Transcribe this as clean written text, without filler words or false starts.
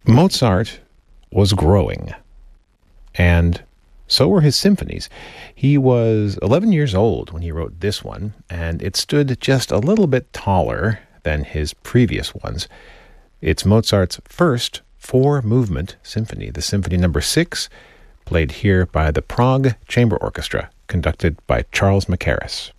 Mozart was growing, and so were his symphonies. He was 11 years old when he wrote this one, and it stood just a little bit taller than his previous ones. It's Mozart's first four-movement symphony, the Symphony No. 6, played here by the Prague Chamber Orchestra, conducted by Charles Mackerras.